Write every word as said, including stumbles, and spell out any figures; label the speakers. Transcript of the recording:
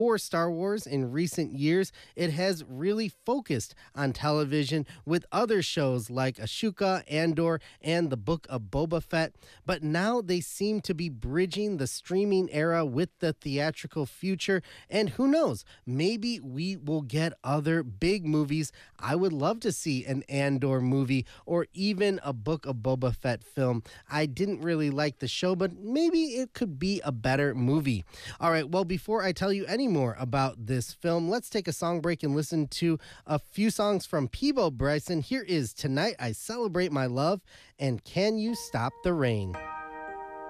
Speaker 1: For Star Wars in recent years, it has really focused on television with other shows like Ashoka, Andor, and the Book of Boba Fett. But now they seem to be bridging the streaming era with the theatrical future. And who knows, maybe we will get other big movies. I would love to see an Andor movie or even a Book of Boba Fett film. I didn't really like the show, but maybe it could be a better movie. All right, well, before I tell you any more about this film, let's take a song break and listen to a few songs from Peabo Bryson. Here is Tonight I Celebrate My Love and Can You Stop the Rain?